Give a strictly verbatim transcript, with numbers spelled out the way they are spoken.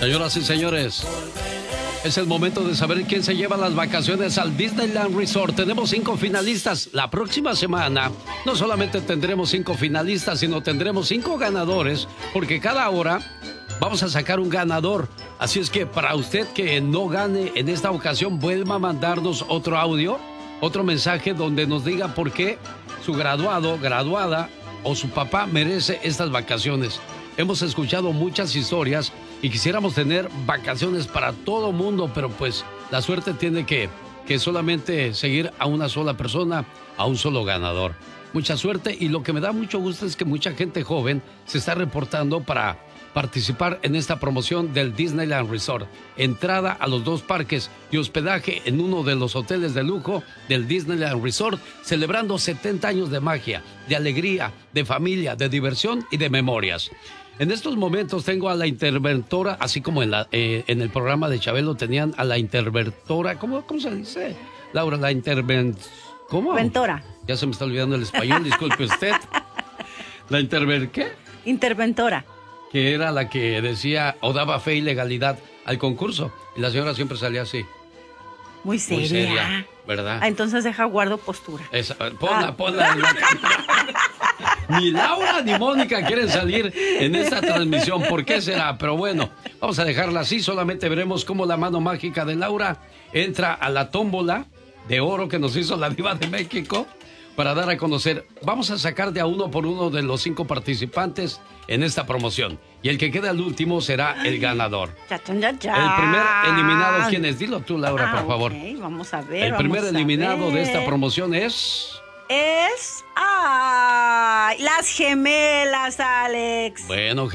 Señoras y señores, es el momento de saber quién se lleva las vacaciones al Disneyland Resort. Tenemos cinco finalistas. La próxima semana no solamente tendremos cinco finalistas, sino tendremos cinco ganadores, porque cada hora vamos a sacar un ganador. Así es que para usted que no gane en esta ocasión, vuelva a mandarnos otro audio, otro mensaje donde nos diga por qué su graduado, graduada o su papá merece estas vacaciones. Hemos escuchado muchas historias y quisiéramos tener vacaciones para todo mundo, pero pues la suerte tiene que, que solamente seguir a una sola persona, a un solo ganador. Mucha suerte, y lo que me da mucho gusto es que mucha gente joven se está reportando para participar en esta promoción del Disneyland Resort. Entrada a los dos parques y hospedaje en uno de los hoteles de lujo del Disneyland Resort, celebrando setenta años de magia, de alegría, de familia, de diversión y de memorias. En estos momentos tengo a la interventora, así como en, la, eh, en el programa de Chabelo tenían a la interventora, ¿cómo, cómo se dice? Laura, la interven... ¿Cómo? Interventora. Ya se me está olvidando el español, disculpe usted. ¿La interven qué? Interventora. Que era la que decía o daba fe y legalidad al concurso. Y la señora siempre salía así. Muy seria. Muy seria, ¿verdad? Ah, entonces deja guardo postura. Esa, ponla, ah. ponla. En la... Ni Laura ni Mónica quieren salir en esta transmisión. ¿Por qué será? Pero bueno, vamos a dejarla así. Solamente veremos cómo la mano mágica de Laura entra a la tómbola de oro que nos hizo la Diva de México para dar a conocer. Vamos a sacar de a uno por uno de los cinco participantes en esta promoción. Y el que quede al último será el ganador. Ya, ya, ya. El primer eliminado, ¿quién es? Dilo tú, Laura, ah, por favor. Okay, vamos a ver. El primer vamos eliminado de esta promoción es... Es... ¡Ay! Las gemelas, Alex. Bueno,